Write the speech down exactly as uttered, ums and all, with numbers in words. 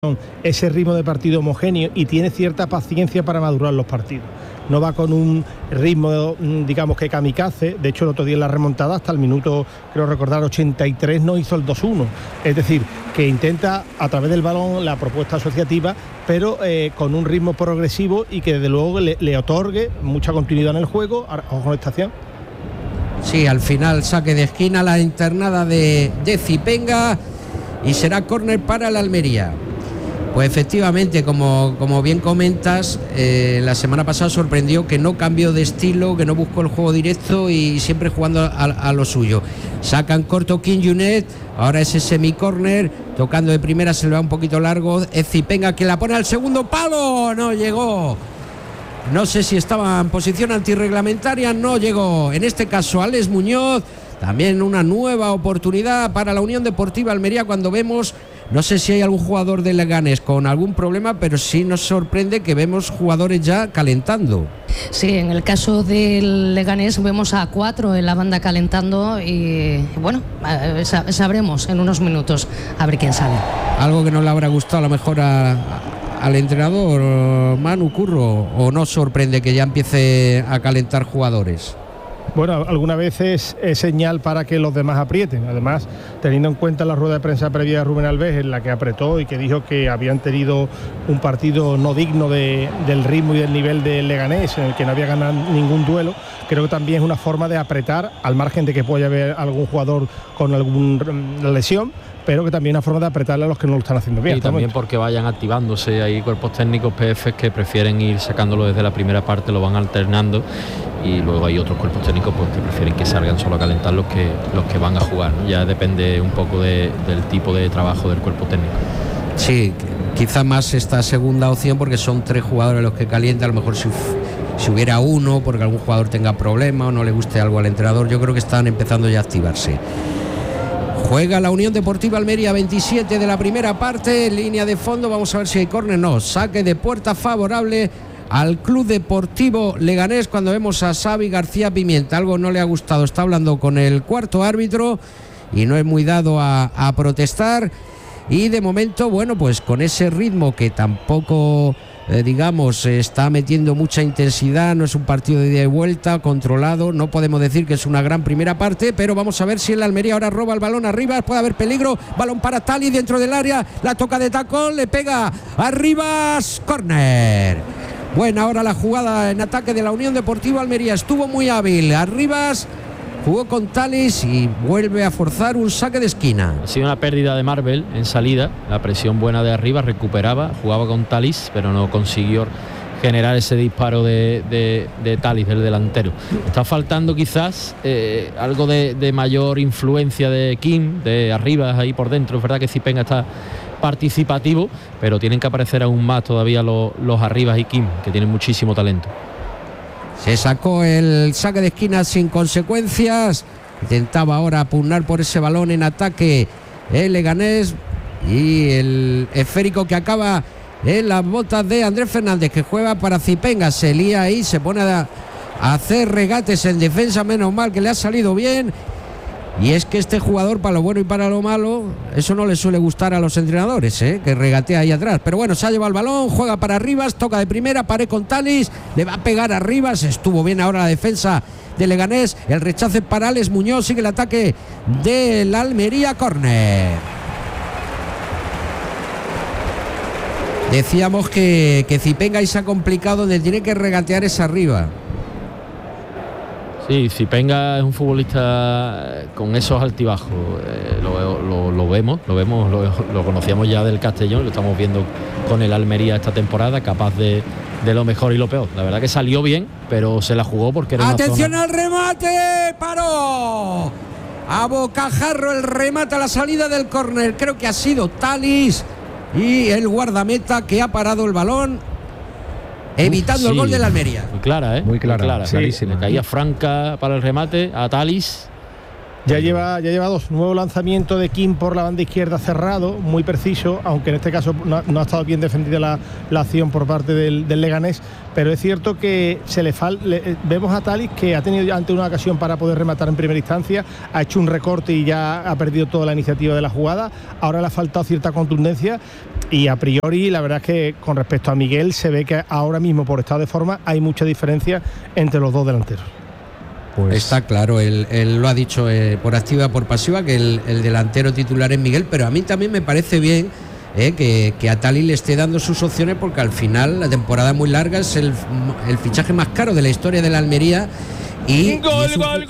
ese ritmo de partido homogéneo y tiene cierta paciencia para madurar los partidos. No va con un ritmo, digamos, que kamikaze. De hecho, el otro día en la remontada, hasta el minuto, creo recordar, ochenta y tres, no hizo el dos uno. Es decir, que intenta a través del balón la propuesta asociativa, pero eh, con un ritmo progresivo y que desde luego le, le otorgue mucha continuidad en el juego. Ojo con esta acción. Sí, al final saque de esquina, la internada de, de Zipenga, y será córner para el Almería. Pues efectivamente, como, como bien comentas, eh, la semana pasada sorprendió que no cambió de estilo, que no buscó el juego directo y siempre jugando a, a lo suyo. Sacan corto King Junet, ahora ese semicórner, tocando de primera, se le va un poquito largo. Es Zipenga que la pone al segundo palo, no llegó. No sé si estaba en posición antirreglamentaria, no llegó. En este caso, Alex Muñoz, también una nueva oportunidad para la Unión Deportiva Almería cuando vemos... No sé si hay algún jugador de Leganés con algún problema, pero sí nos sorprende que vemos jugadores ya calentando. Sí, en el caso del Leganés vemos a cuatro en la banda calentando y bueno, sabremos en unos minutos a ver quién sale. Algo que no le habrá gustado a lo mejor a, a, al entrenador Manu Curro, o no sorprende que ya empiece a calentar jugadores. Bueno, algunas veces es señal para que los demás aprieten. Además, teniendo en cuenta la rueda de prensa previa de Rubén Alves, en la que apretó y que dijo que habían tenido un partido no digno de, del ritmo y del nivel del Leganés, en el que no había ganado ningún duelo, creo que también es una forma de apretar, al margen de que pueda haber algún jugador con alguna lesión, pero que también es una forma de apretarle a los que no lo están haciendo bien. Y también porque vayan activándose. Hay cuerpos técnicos P Fs que prefieren ir sacándolo desde la primera parte, lo van alternando, y luego hay otros cuerpos técnicos pues, que prefieren que salgan solo a calentar los que, los que van a jugar, ¿no? Ya depende un poco de, del tipo de trabajo del cuerpo técnico. Sí, quizá más esta segunda opción, porque son tres jugadores los que calientan. A lo mejor si, si hubiera uno, porque algún jugador tenga problema o no le guste algo al entrenador, yo creo que están empezando ya a activarse. Juega la Unión Deportiva Almería, veintisiete de la primera parte, línea de fondo, vamos a ver si hay córner. No, saque de puerta favorable al Club Deportivo Leganés cuando vemos a Xavi García Pimienta. Algo no le ha gustado, está hablando con el cuarto árbitro y no es muy dado a, a protestar. Y de momento, bueno, pues con ese ritmo que tampoco, eh, digamos, está metiendo mucha intensidad, no es un partido de ida y vuelta, controlado, no podemos decir que es una gran primera parte, pero vamos a ver si el Almería ahora roba el balón arriba, puede haber peligro, balón para Tali dentro del área, la toca de tacón, le pega arriba, córner. Buena ahora la jugada en ataque de la Unión Deportiva Almería, estuvo muy hábil, Arribas jugó con Talis y vuelve a forzar un saque de esquina. Ha sido una pérdida de Marvel en salida, la presión buena de Arribas, recuperaba, jugaba con Talis, pero no consiguió generar ese disparo de, de, de Talis, del delantero. Está faltando quizás eh, algo de, de mayor influencia de Kim, de Arribas ahí por dentro. Es verdad que Zipenga está participativo, pero tienen que aparecer aún más todavía los, los Arribas y Kim, que tienen muchísimo talento. Se sacó el saque de esquina sin consecuencias. Intentaba ahora pugnar por ese balón en ataque el Leganés, y el esférico que acaba en las botas de Andrés Fernández, que juega para Zipenga. Se lía ahí, se pone a, a hacer regates en defensa, menos mal que le ha salido bien. Y es que este jugador, para lo bueno y para lo malo, eso no le suele gustar a los entrenadores, ¿eh? Que regatea ahí atrás. Pero bueno, se ha llevado el balón, juega para Arribas, toca de primera, pared con Talis, le va a pegar a Arribas. Estuvo bien ahora la defensa de Leganés, el rechace para Alex Muñoz, sigue el ataque del Almería, córner. Decíamos que, que Zipenga ahí se ha complicado, donde tiene que regatear es arriba. Sí, Zipenga es un futbolista con esos altibajos, eh, lo, lo, lo vemos, lo vemos, lo, lo conocíamos ya del Castellón, lo estamos viendo con el Almería esta temporada, capaz de, de lo mejor y lo peor. La verdad que salió bien, pero se la jugó porque era ¡atención una zona... al remate! ¡Paró! A bocajarro el remate a la salida del córner, creo que ha sido Talis y el guardameta que ha parado el balón, evitando sí, el gol de la Almería. Muy clara, ¿eh? Muy clara, muy clara, sí, clarísima. Le caía franca para el remate a Talis Ya lleva, ya lleva dos, nuevo lanzamiento de Kim por la banda izquierda cerrado, muy preciso, aunque en este caso no, no ha estado bien defendida la, la acción por parte del, del Leganés, pero es cierto que se le falta, vemos a Talis que ha tenido ante una ocasión para poder rematar en primera instancia, ha hecho un recorte y ya ha perdido toda la iniciativa de la jugada, ahora le ha faltado cierta contundencia y a priori la verdad es que con respecto a Miguel se ve que ahora mismo por estado de forma hay mucha diferencia entre los dos delanteros. Pues está claro, él, él lo ha dicho eh, por activa, por pasiva, que el, el delantero titular es Miguel, pero a mí también me parece bien eh, que, que a Talis le esté dando sus opciones, porque al final la temporada muy larga, es el, el fichaje más caro de la historia de la Almería. Y, gol, y un, gol, gol,